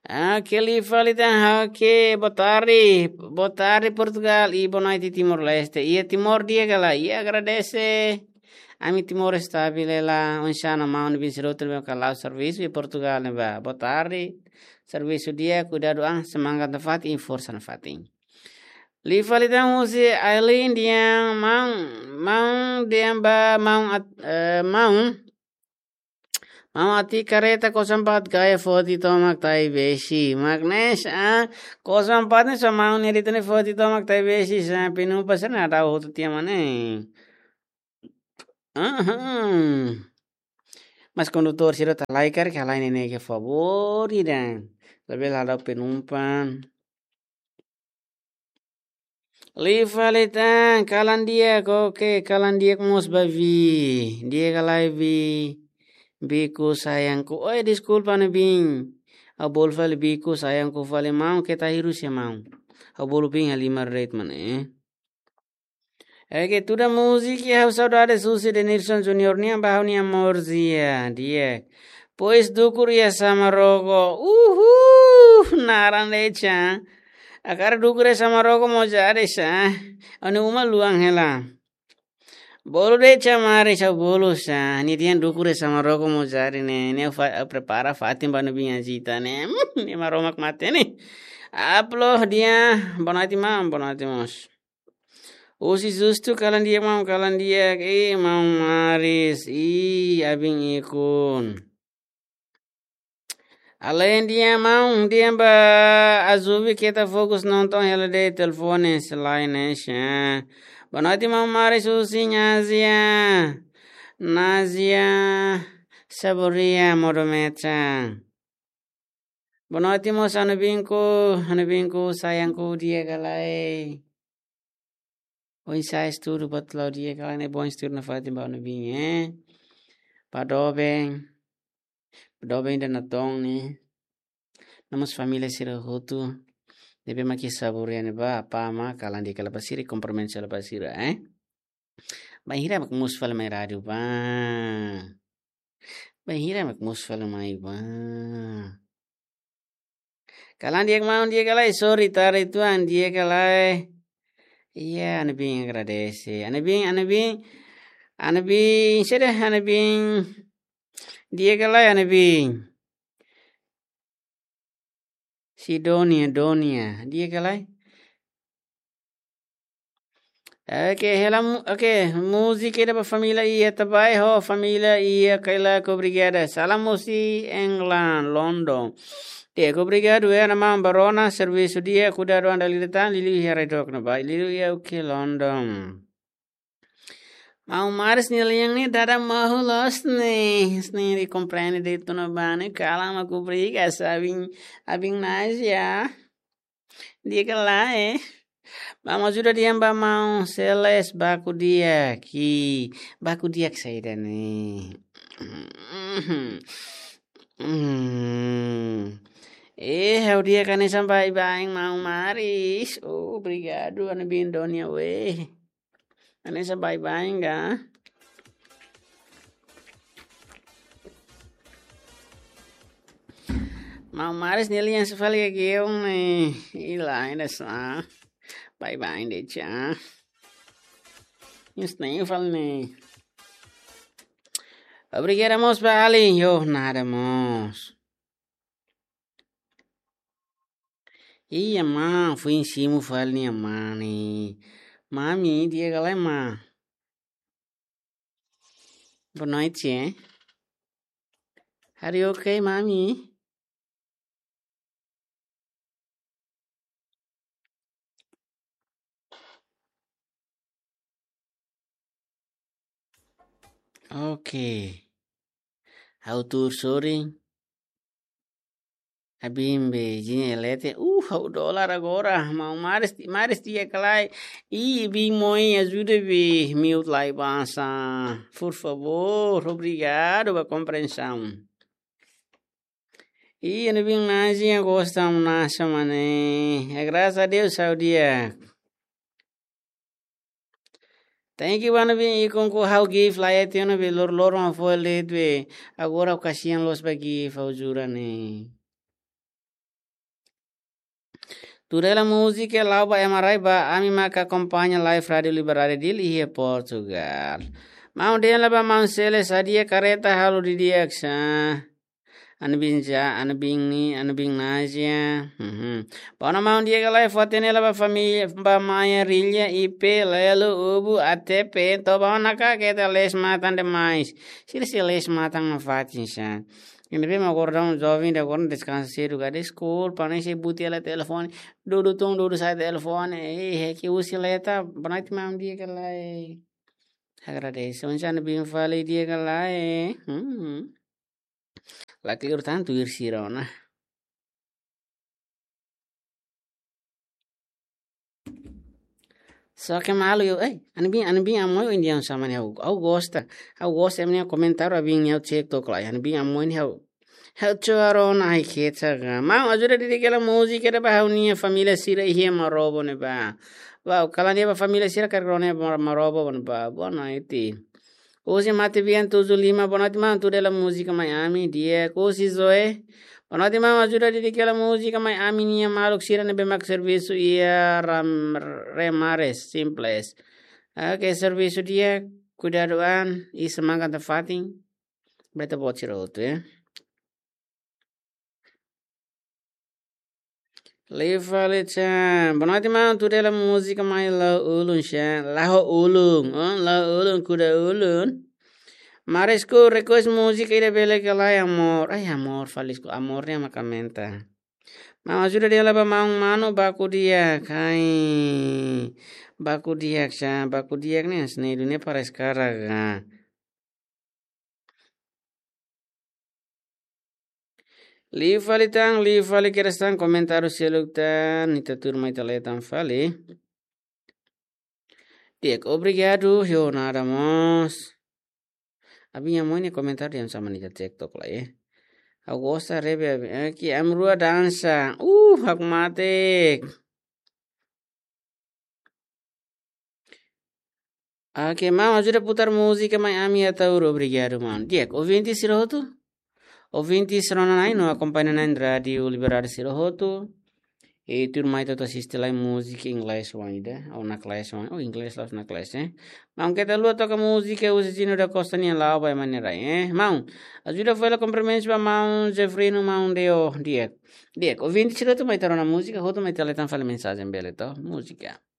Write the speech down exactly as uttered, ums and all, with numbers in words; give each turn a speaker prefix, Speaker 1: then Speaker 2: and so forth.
Speaker 1: Ah, que ele fala então, que boa tarde, boa tarde Portugal e boa noite Timor-Leste. E a Timor diga lá, e agradece a mi Timor estável lá, um chano mau no bisiro terus kalau serviço e Portugal né, ba. Boa tarde, serviço dia cuidado ang semangat na fati e força na fati. Li fala então, você além de mau, mau de ba, mau, uh, mau, Mamati kareta kosampat kaya foti tomak tai besi. Magnes ah kosampat ne samaun ni ritne foti tomak tai besi sa pinu pasan ada hotu tiamane. Aham. Mas condutor siro talai kar kalai nene ke favor idan. Lebih lada penumpan. Liva letan kalan dia koke kalan dia mus bavi. Dia kalai vi. Biku sayangku, oi disculpa ne bing. A bol fale biku sayangku fale mau kita hiru se mau. A bol bing halima rate mane. É que toda música é o saudade susi de Nilson Junior nia bahau nia morzia dia. Pois do kuria samarogo. Uhu naran lecha. Akar do kuria samarogo mojare sa. Ane uma luang hela. Bolo de chamare cha bolo sa ni tian dukure sama roko mozari ne ne fa prepara fatim banu binha jita ne ne maromak mate ne aplo dia bonati mam bonati mos osi justo kalan dia mam kalan dia e mam maris i abing ikun além dia mam dia ba azubi kita fokus nonton hele de telefone selain ne Bonati mamare susi nyazia. Nazia saboria modomecha. Bonati mo sanubinku, hanubinku sayangku dia galai. Oi sai sturu batlau dia galai ne bon sturu na fati ba nubing eh. Padobeng. Padobeng dan natong ni. Namus família sira hotu. Debe maki saboria ne ba apa ma kalan di kala pasiri kompromen sala pasira eh. Bahira mak musfal mai radio ba. Bahira mak musfal mai ba. Kalan dia mau dia kalai sorry tare tuan dia kalai. Iya ane bing agradece. Ane bing ane bing ane bing sede ane bing dia kalai ane bing. Si Donia Donia dia kalai. Oke, hela oke, música da família ia tabai ho, família ia kaila ko brigada. Salam musi England, London. Dia ko brigada ya nama Barona serviço dia cuidado anda litan lili hera dok na bai. Lili ya oke London. Mau maris ni yang ni dada mahu los ni. Sni di compreende de tu na bane kala ma ko briga sabing abing nasia. Dia kala eh. Vamos sudah dia mbak mau seles baku dia ki baku dia saya nih. Eh, how dia kan sampai baing mau maris. Oh, obrigado ane bindonia we. Ane sampai baing ga. Mau maris nili yang sekali kayak giung nih. Ila ini sah. Bye bye deh cha. Yes nem falei. Obrigamos vale yo nada mais. Iya ma fui em cima falei mani. Mami dia galera ma. Boa noite, hein? Are you okay, mami? Okay. How to sorry? Abimbe jinha lete. Uh, o dólar agora. Mau mares mares dia calai. E bem mãe ajuda be mil lá bansa. Por favor, obrigado pela compreensão. E não bem nazinha gostamos nessa mané. É graças a Deus ao dia. Thank you one be ikon ko how give la yete no be lor lor ma fo le dwe agora ocasión los ba give au jura ne Turela música lá ba Emaraiba, a mim que acompanha Live Radio Liberare dele e Portugal. Mau dia lá ba mau sele sadia careta halu di dia ksa. Anu binja, anu bing ni, anu bing naja. Mhm. Bona mau dia que live fotene lá ba família ba maya rilha ipe lelo ubu até pe to ba naka que te les matan demais. Se se les matam não fatin sa. Ini bem agora um jovem de agora descansa cedo cara school para se buti ela telefone dulu tung dulu saya telefone eh que usi leta banat mam dia que lá é agradeço um já bem falei dia que lá é hum lá que eu tanto ir sirona só que malo eu eh ane bem ane bem amo eu indiano sama ne eu eu gosta eu gosto é minha comentário a bem eu check to lá ane bem amo eu Hector ai ketaga. Mau ajura di kela música da bahaunia família sira ihe marobo ne ba. Wow, kala dia ba família sira karone marobo bon ba. Bona iti. Hoje mate bien tu zulima bonati man tu dela música Miami dia cosi zoe. Bonati man ajura di kela música Miami nia maluk sira ne be mak serviço ia ram remares simples. Okay, serviço dia cuidadoan e semangat da fatin. Beta bocira outro, eh. Leva lechan, bonati man tu dela música mai la ulun shan, la ho ulun, oh, la ulun kuda ulun. Maresco request música ira bele que lá amor, ai amor, falisco amor ne macamenta. Mas ajuda dela ba maung mano baku dia kai. Baku dia shan, baku dia ne sne dunia para sekarang. Li fali tang, li fali kerestan komentaru seluktan, nita turma italetan fali. Tiek, obrigado, yo nada más. Había muito comentário yang sama nita TikTok lah ya. Aku gosta rebe aqui amrua dança. Uh, aku matek. Aqui mau ajuda putar música Miami atau obrigado man. Tiek, ouvinte siroto? Ouvinte seronanai no acompanhando na radio Liberare siroto. E turma itu assiste lá música inglês ainda, ou na classe, ou inglês lá na classe, eh? Mas que tal toca música usa sino da costa nem lá vai maneira, eh? Mas ajuda foi lá cumprimento para mão Jeffrey no mão de o dia. Dia, o vinte tira tu mai tarona música, outro mai teletan fala mensagem bela, tá? Música.